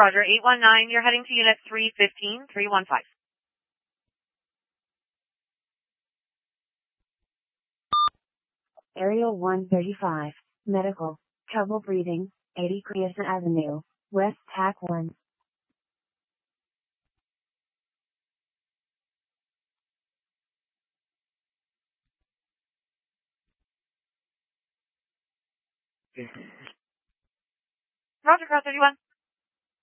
Roger. 819, you're heading to unit 315, 315. Aerial 135, medical, trouble breathing, 80 Grayson Avenue, West TAC 1. Roger, Cross 31.